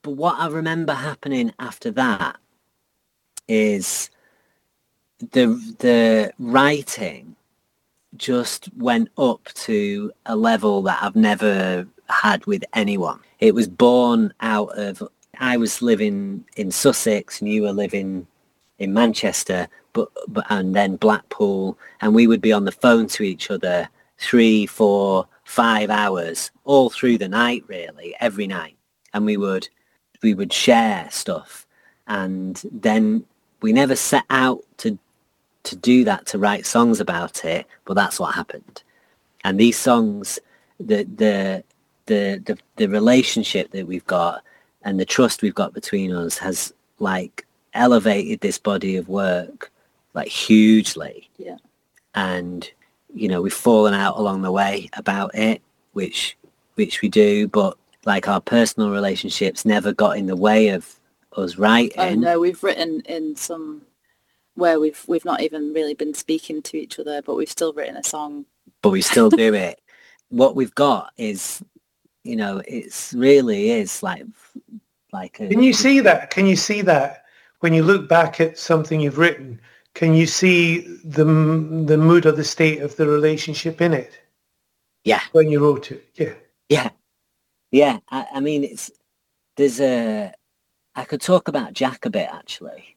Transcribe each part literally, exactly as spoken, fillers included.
but what I remember happening after that is the the writing just went up to a level that I've never had with anyone. It was born out of, I was living in Sussex and you were living in Manchester, but, but and then Blackpool, and we would be on the phone to each other three, four, five hours all through the night, really, every night, and we would we would share stuff, and then we never set out to to do that, to write songs about it, but that's what happened. And these songs, the the the the, the relationship that we've got and the trust we've got between us has like elevated this body of work like hugely. Yeah. And you know, we've fallen out along the way about it, which which we do, but like our personal relationships never got in the way of us writing. Oh no, we've written in some where we've we've not even really been speaking to each other, but we've still written a song. But we still do it. What we've got is, you know, it's really is like like a, Can you see that? Can you see that when you look back at something you've written? Can you see the the mood or the state of the relationship in it? Yeah. When you wrote it, yeah. Yeah. Yeah. I, I mean, it's there's a. I could talk about Jack a bit actually.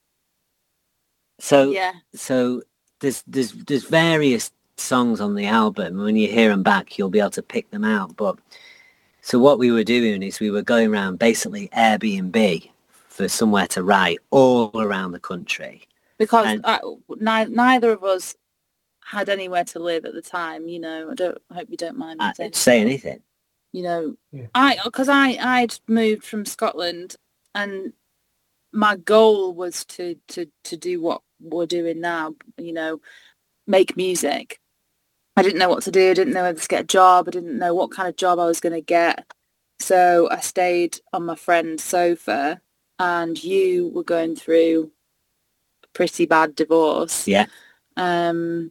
So yeah. So there's there's there's various songs on the album. When you hear them back, you'll be able to pick them out. But so what we were doing is we were going around basically Airbnb for somewhere to write all around the country. Because and, I, ni- neither of us had anywhere to live at the time. You know, I don't. I hope you don't mind me uh, saying. Say anything. You know, yeah. I because I I'd moved from Scotland, and my goal was to to to do what we're doing now. You know, make music. I didn't know what to do. I didn't know whether to get a job. I didn't know what kind of job I was going to get. So I stayed on my friend's sofa, and you were going through a pretty bad divorce. Yeah. Um,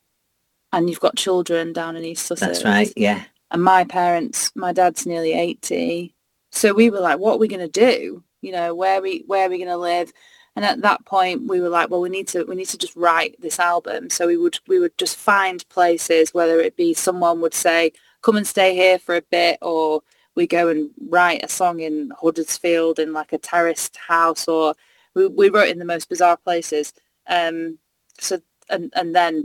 and you've got children down in East Sussex. That's right, yeah. And my parents, my dad's nearly eighty. So we were like, what are we going to do? You know, where are we, where are we going to live? And at that point we were like, well, we need to, we need to just write this album. So we would, we would just find places, whether it be someone would say, come and stay here for a bit, or we go and write a song in Huddersfield in like a terraced house, or we, we wrote in the most bizarre places. Um, so, and, and then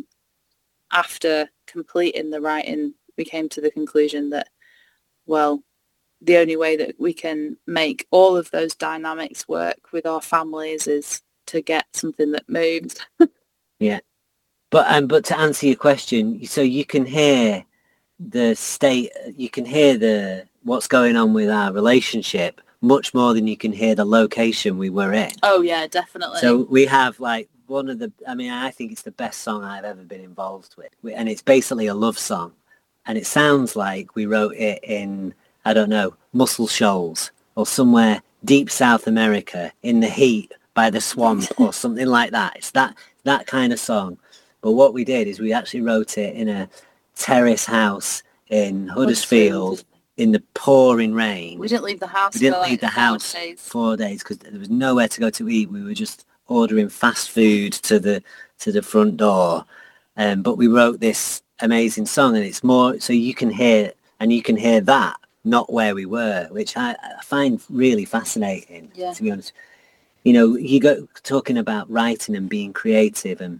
after completing the writing, we came to the conclusion that, well, the only way that we can make all of those dynamics work with our families is to get something that moves. Yeah. But um, but to answer your question, so you can hear the state, you can hear the what's going on with our relationship much more than you can hear the location we were in. Oh, yeah, definitely. So we have like one of the, I mean, I think it's the best song I've ever been involved with. And it's basically a love song. And it sounds like we wrote it in, I don't know, Muscle Shoals or somewhere deep South America in the heat by the swamp or something like that. It's that that kind of song. But what we did is we actually wrote it in a terrace house in Huddersfield in the pouring rain. We didn't leave the house. We didn't for leave like the house days. four days because there was nowhere to go to eat. We were just ordering fast food to the to the front door. Um, but we wrote this amazing song, and it's more so you can hear and you can hear that, not where we were, which I, I find really fascinating. Yeah. To be honest, you know, you go talking about writing and being creative, and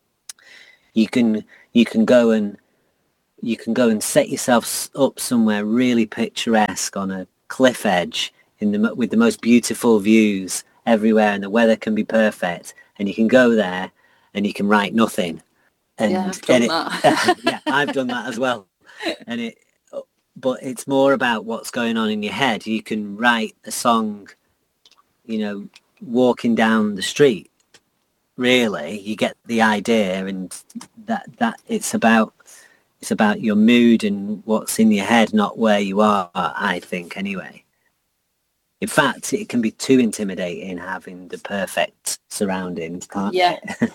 you can you can go and you can go and set yourself up somewhere really picturesque on a cliff edge in the with the most beautiful views everywhere, and the weather can be perfect, and you can go there and you can write nothing. And, yeah, I've done and it, that. yeah, I've done that as well. And it, but it's more about what's going on in your head. You can write a song, you know, walking down the street. Really, you get the idea, and that that it's about it's about your mood and what's in your head, not where you are. I think, anyway. In fact, it can be too intimidating having the perfect surroundings, can't Yeah. it?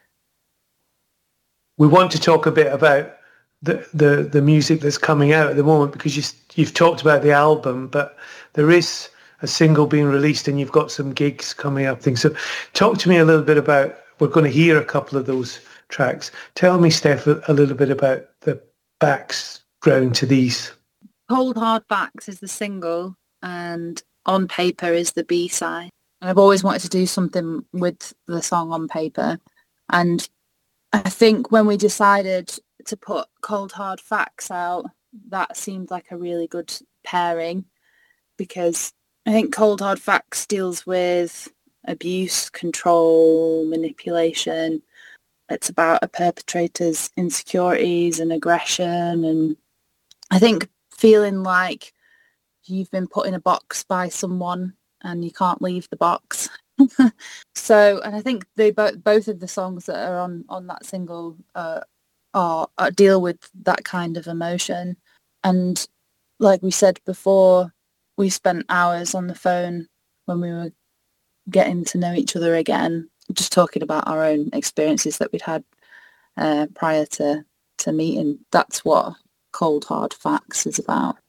We want to talk a bit about the, the, the music that's coming out at the moment, because you, you've talked about the album, but there is a single being released and you've got some gigs coming up. Things. So talk to me a little bit about, we're going to hear a couple of those tracks. Tell me, Steph, a, a little bit about the background to these. Cold Hard Facts is the single and On Paper is the B-side. And I've always wanted to do something with the song On Paper. And I think when we decided to put Cold Hard Facts out, that seemed like a really good pairing, because I think Cold Hard Facts deals with abuse, control, manipulation. It's about a perpetrator's insecurities and aggression, and I think feeling like you've been put in a box by someone and you can't leave the box. So, and I think they both both of the songs that are on on that single uh, are, are deal with that kind of emotion. And like we said before, we spent hours on the phone when we were getting to know each other again, just talking about our own experiences that we'd had uh, prior to to meeting. That's what Cold Hard Facts is about.